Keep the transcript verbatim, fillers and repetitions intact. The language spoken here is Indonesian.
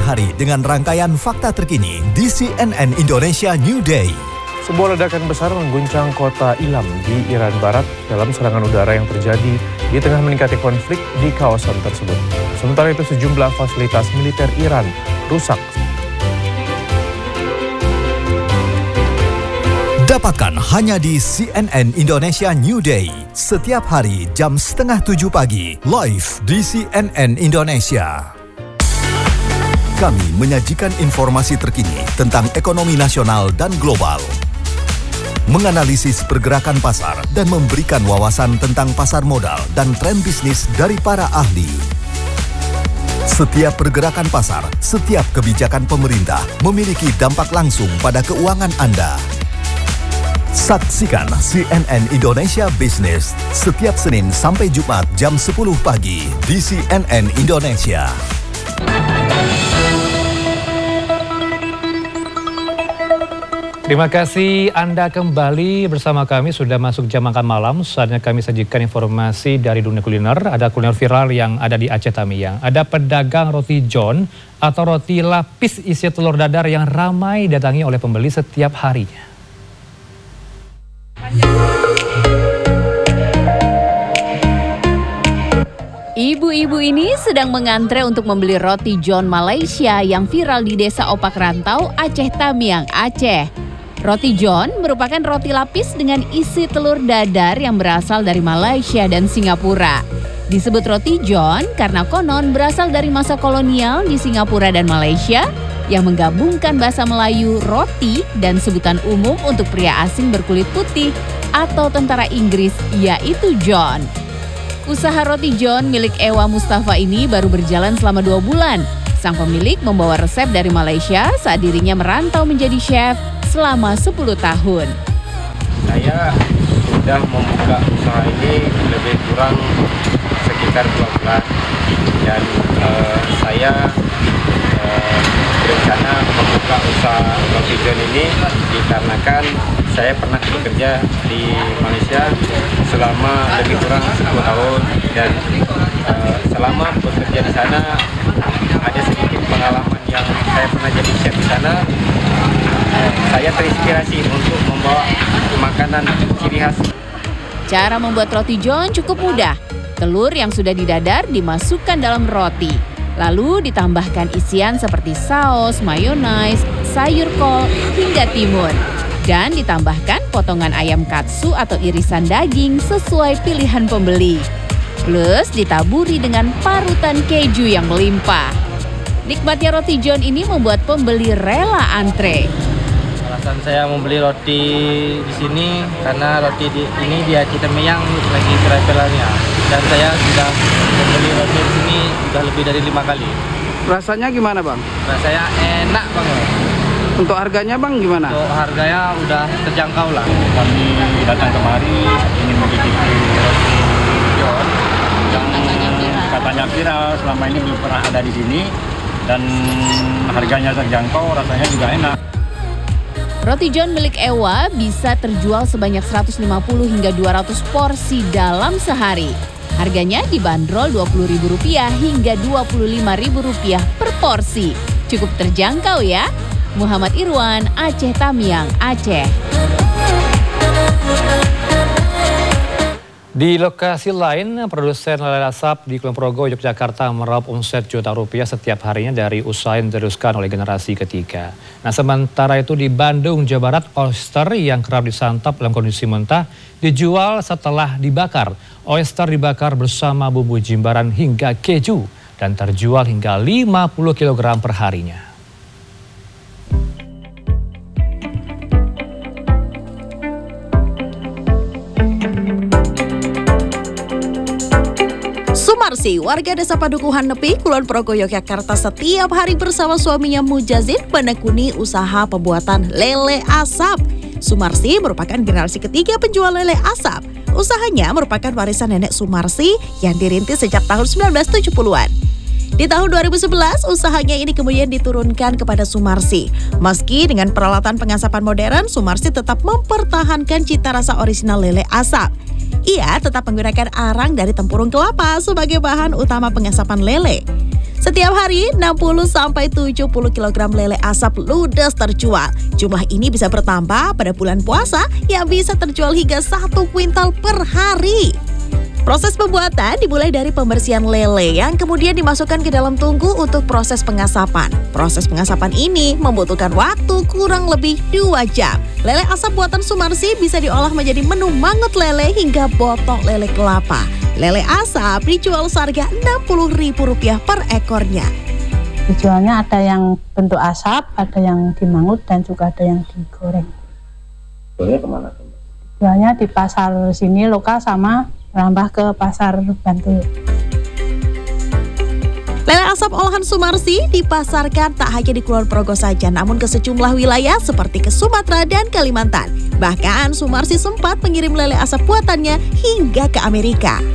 hari dengan rangkaian fakta terkini di C N N Indonesia New Day. Sebuah ledakan besar mengguncang kota Ilam di Iran Barat dalam serangan udara yang terjadi di tengah meningkatnya konflik di kawasan tersebut. Sementara itu sejumlah fasilitas militer Iran rusak. Dapatkan hanya di C N N Indonesia New Day. Setiap hari jam setengah tujuh pagi, live di C N N Indonesia. Kami menyajikan informasi terkini tentang ekonomi nasional dan global, menganalisis pergerakan pasar dan memberikan wawasan tentang pasar modal dan tren bisnis dari para ahli. Setiap pergerakan pasar, setiap kebijakan pemerintah memiliki dampak langsung pada keuangan Anda. Saksikan C N N Indonesia Business setiap Senin sampai Jumat jam sepuluh pagi di C N N Indonesia. Terima kasih Anda kembali bersama kami, sudah masuk jam makan malam. Saatnya kami sajikan informasi dari dunia kuliner. Ada kuliner viral yang ada di Aceh Tamiang. Ada pedagang roti john atau roti lapis isi telur dadar yang ramai datangi oleh pembeli setiap harinya. Ibu-ibu ini sedang mengantre untuk membeli roti john Malaysia yang viral di desa Opak Rantau, Aceh Tamiang, Aceh. Roti john merupakan roti lapis dengan isi telur dadar yang berasal dari Malaysia dan Singapura. Disebut roti john karena konon berasal dari masa kolonial di Singapura dan Malaysia yang menggabungkan bahasa Melayu roti dan sebutan umum untuk pria asing berkulit putih atau tentara Inggris, yaitu John. Usaha roti john milik Ewa Mustafa ini baru berjalan selama dua bulan. Sang pemilik membawa resep dari Malaysia saat dirinya merantau menjadi chef selama sepuluh tahun. Saya sudah membuka usaha ini lebih kurang sekitar dua bulan dan uh, saya uh, berencana membuka usaha roti john ini dikarenakan saya pernah bekerja di Malaysia selama lebih kurang sepuluh tahun dan uh, selama bekerja di sana ada sedikit pengalaman yang saya pernah jadi chef di sana. Uh, saya terinspirasi untuk membawa makanan ciri khas. Cara membuat roti john cukup mudah. Telur yang sudah didadar dimasukkan dalam roti. Lalu ditambahkan isian seperti saus, mayonaise, sayur kol, hingga timun. Dan ditambahkan potongan ayam katsu atau irisan daging sesuai pilihan pembeli. Plus ditaburi dengan parutan keju yang melimpah. Nikmatnya roti john ini membuat pembeli rela antre. Alasan saya membeli roti di sini karena roti di, ini di Aceh Tamiang lagi viral-viralnya. Dan saya sudah membeli roti di sini sudah lebih dari lima kali. Rasanya gimana bang? Rasanya enak banget. Untuk harganya bang gimana? Untuk harganya udah terjangkau lah. Kami datang kemari ingin mencicipi roti john yang katanya viral, selama ini belum pernah ada di sini dan harganya terjangkau, rasanya juga enak. Roti john milik Ewa bisa terjual sebanyak seratus lima puluh hingga dua ratus porsi dalam sehari. Harganya dibanderol dua puluh ribu rupiah hingga dua puluh lima ribu rupiah per porsi. Cukup terjangkau ya. Muhammad Irwan, Aceh Tamiang, Aceh. Di lokasi lain, produsen lele asap di Kulon Progo, Yogyakarta meraup omset jutaan rupiah setiap harinya dari usaha yang diteruskan oleh generasi ketiga. Nah, sementara itu di Bandung, Jawa Barat, oyster yang kerap disantap dalam kondisi mentah dijual setelah dibakar. Oyster dibakar bersama bumbu jimbaran hingga keju dan terjual hingga lima puluh kilogram per harinya. Sumarsi, warga desa Padukuhan Nepi, Kulon Progo, Yogyakarta setiap hari bersama suaminya Mujazid menekuni usaha pembuatan lele asap. Sumarsi merupakan generasi ketiga penjual lele asap. Usahanya merupakan warisan nenek Sumarsi yang dirintis sejak tahun sembilan belas tujuh puluhan. Di tahun dua ribu sebelas, usahanya ini kemudian diturunkan kepada Sumarsi. Meski dengan peralatan pengasapan modern, Sumarsi tetap mempertahankan cita rasa orisinal lele asap. Ia tetap menggunakan arang dari tempurung kelapa sebagai bahan utama pengasapan lele. Setiap Setiap hari enam puluh sampai tujuh puluh kilogram lele asap ludes terjual. Jumlah ini bisa bertambah pada bulan puasa yang bisa terjual hingga satu kuintal per hari. Proses pembuatan dimulai dari pembersihan lele yang kemudian dimasukkan ke dalam tungku untuk proses pengasapan. Proses pengasapan ini membutuhkan waktu kurang lebih dua jam. Lele asap buatan Sumarsi bisa diolah menjadi menu mangut lele hingga botok lele kelapa. Lele asap dijual seharga enam puluh ribu rupiah per ekornya. Dijualnya ada yang bentuk asap, ada yang dimangut, dan juga ada yang digoreng. Jualnya kemana? Jualnya di pasar sini lokal sama merambah ke pasar Bantul. Lele asap olahan Sumarsi dipasarkan tak hanya di Kulon Progo saja, namun ke sejumlah wilayah seperti ke Sumatera dan Kalimantan. Bahkan Sumarsi sempat mengirim lele asap buatannya hingga ke Amerika.